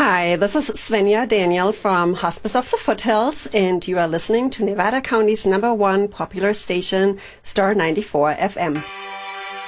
Hi, this is Svenja Daniel from Hospice of the Foothills, and you are listening to Nevada County's #1 popular station, Star 94 FM.